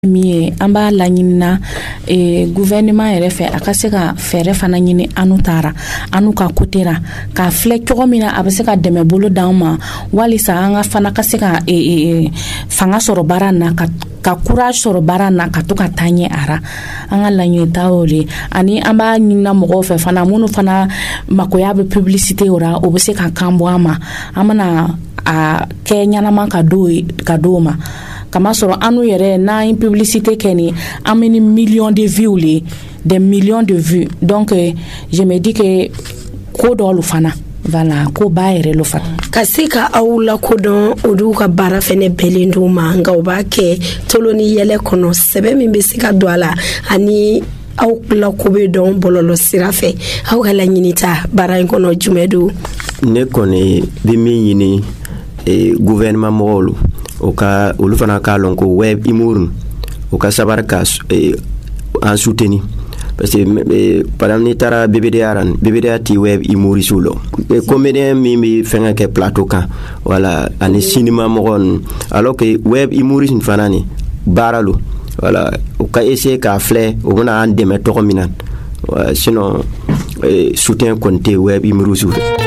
mi an b'a laɲini na gouvernement yɛrɛ fɛ a ka se ka fɛɛrɛ fana ɲini anu taara anu ka kotera ka filɛ cogo min na a bɛ se ka dɛmɛ bolo d'an ma walisa an ka fana ka se ka fanga sɔrɔ baara na ka courage sɔrɔ baara na ka to ka taa ɲɛ ara an ka laɲinita o de ani an b'a ɲinina mɔgɔw fɛ fana minnu fana makoya bɛ publicité ora o bɛ se ka kan bɔ an ma an bɛna a kɛ ɲɛnama ka d'o ma kama sɔrɔ anu yɛrɛ n'an ye publicité kɛ ni an bɛ ni millions de vues le des millions de vues donc je me dis que ko dɔlu fana voilà ko ba yɛrɛ lo fana ka se ka aw la kodɔn olu ka baara fɛnɛ bɛlen do ma nka u b'a kɛ tolo ni yɛlɛ kɔnɔ sɛbɛ min bɛ se ka don a la ani aw la ko bɛ dɔn bɔlɔlɔ sira fɛ aw ka laɲinita baara in kɔnɔ jumɛn do ne kɔni bɛ min ɲini gouvernement mɔgɔw olu fana k'a lɔn ko web humour o ka sabari ka an soutenir parce que par exemple ni taara BBDA ti web humoriste lo comédien min bɛ fɛngɛ kɛ plateau kan voilà ani cinéma mɔgɔ alors que web humoriste fana ni baara lo voilà o ka essayer k'a filɛ o bɛna an dɛmɛ tɔgɔ min na sinon soutien kɔni tɛ web humoriste